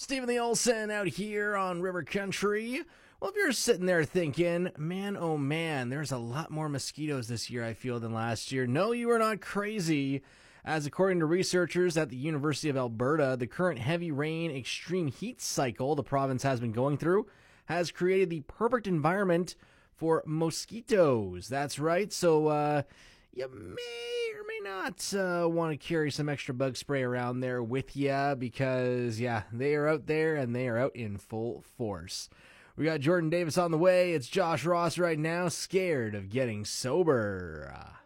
Stephen the Olsen out here on River Country. Well, if you're sitting there thinking, man, oh man, there's a lot more mosquitoes this year, I feel, than last year. No, you are not crazy. As according to researchers at the University of Alberta, the current heavy rain, extreme heat cycle the province has been going through has created the perfect environment for mosquitoes. That's right. So, you may or may not want to carry some extra bug spray around there with you because, yeah, they are out there and they are out in full force. We got Jordan Davis on the way. It's Josh Ross right now, scared of getting sober.